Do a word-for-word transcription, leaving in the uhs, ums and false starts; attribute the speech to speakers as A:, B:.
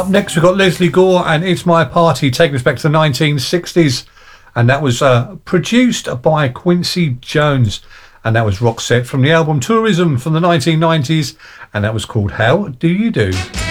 A: Up next, we've got Leslie Gore and It's My Party, taking us back to the nineteen sixties. And that was uh, produced by Quincy Jones. And that was Roxette from the album Tourism from the nineteen nineties. And that was called How Do You Do?